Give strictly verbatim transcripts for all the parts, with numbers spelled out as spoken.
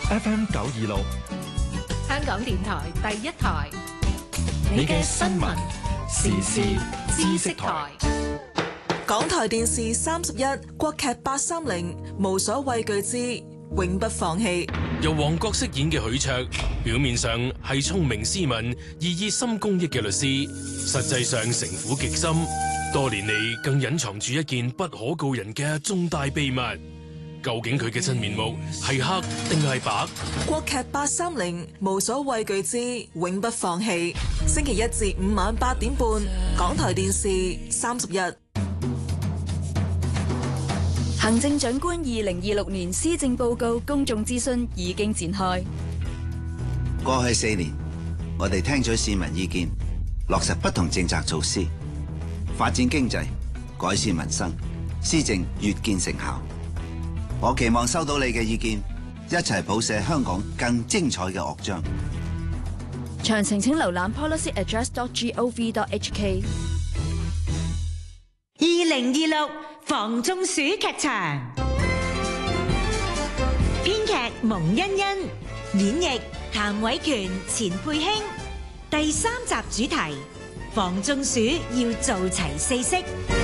F M 九二六， 香港電台第一台， 你嘅新聞時事知識台。 港台電視三十一國劇八三零，無所畏懼之永不放棄。 由王國飾演嘅許卓，表面上係聰明斯文、而熱心公益嘅律師，實際上城府極深，多年嚟更隱藏住一件不可告人嘅重大秘密。究竟佢嘅真面目係黑定係白？ 國劇八三零，無所畏懼之永不放棄。星期一至五晚八點半，港台電視三十一。 行政長官二零二六年施政報告公眾諮詢已經展開。 過去四年，我哋聽取市民意見，落實不同政策措施，發展經濟，改善民生，施政越見成效。我期望收到你嘅意見，一齊譜寫香港更精彩嘅樂章。 詳情請瀏覽 policy address dot gov dot h k。 二零二六房中暑劇場，編劇蒙欣欣，演繹譚偉權、錢佩卿。第三集主題：房中暑要做齊四式。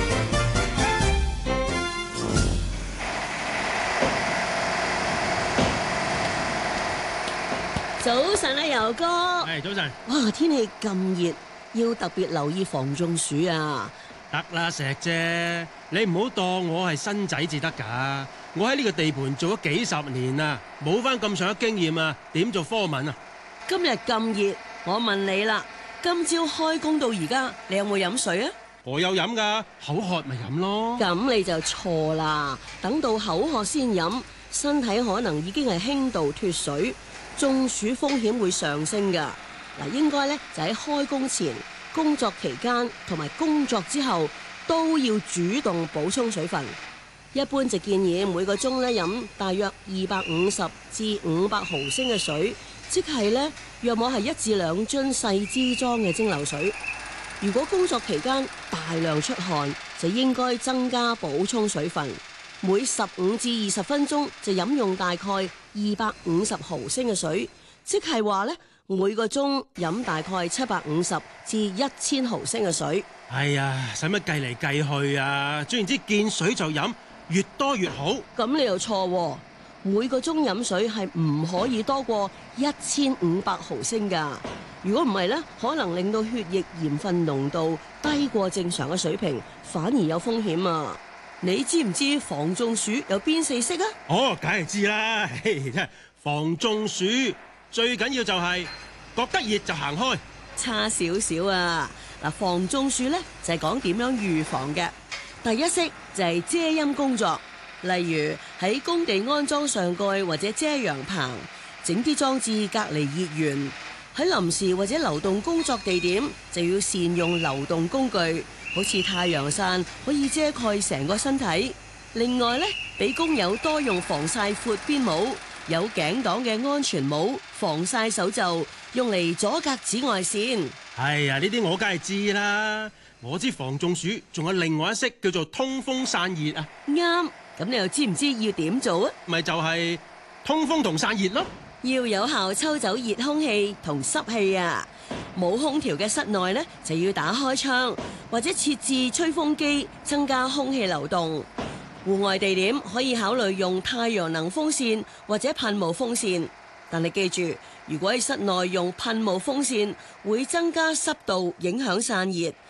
早晨啊，游哥。 係早晨。 哇，天氣咁熱，要特別留意防中暑啊！ 得啦，石姐，你唔好當我係新仔至得㗎。我喺呢個地盤做咗幾十年啦，冇翻咁上下經驗啊，點做科文啊？ 今日咁熱，我問你啦，今朝開工到而家，你有冇飲水啊？ 我有飲㗎，口渴咪飲咯。 咁你就錯啦，等到口渴先飲，身體可能已經係輕度脫水。中暑風險會上升㗎。嗱，應該咧就喺開工前、工作期間同埋工作之後都要主動補充水分。一般就建議每個鐘咧飲大約二百五十至五百毫升嘅水，即係咧約莫係一至兩樽細支裝嘅蒸餾水。如果工作期間大量出汗，就應該增加補充水分。每十五至二十分鐘就飲用大概二百五十毫升嘅水，即係話咧每個鐘飲大概七百五十至一千毫升嘅水。 哎呀，使乜計嚟計去啊？總言之，見水就飲，越多越好。 咁你又錯喎，每個鐘飲水係唔可以多過一千五百毫升㗎。如果唔係咧，可能令到血液鹽分濃度低過正常嘅水平，反而有風險啊！你知唔知防中暑有邊四式啊？ 哦，梗係知啦。嘿，真係防中暑最緊要就係覺得熱就行開。 差少少啊！嗱，防中暑咧就係講點樣預防嘅。第一式就係遮陰工作，例如喺工地安裝上蓋或者遮陽棚，整啲裝置隔離熱源。喺臨時或者流動工作地點就要善用流動工具。好似太陽傘可以遮蓋成個身體。另外呢，俾工友多用防曬闊邊帽、有頸擋嘅安全帽、防曬手袖，用嚟阻隔紫外線。 哎呀，呢啲我梗係知啦。我知防中暑仲有另外一式叫做通風散熱啊。 啱，咁你又知唔知要點做啊？ 咪就係通風同散熱咯。 要有效抽走熱空氣同濕氣啊！冇空調嘅室內呢，就要打開窗或者設置吹風機，增加空氣流動。戶外地點可以考慮用太陽能風扇或者噴霧風扇，但係記住，如果喺室內用噴霧風扇，會增加濕度，影響散熱。